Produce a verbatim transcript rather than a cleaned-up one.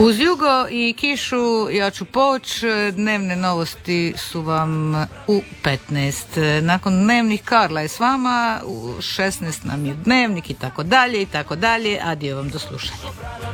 Uz jugo i kišu ja ću poći, dnevne novosti su vam u petnaest. Nakon dnevnih Karla je s vama, u šesnaest nam je dnevnik i tako dalje i tako dalje. Adio vam, do slušanja.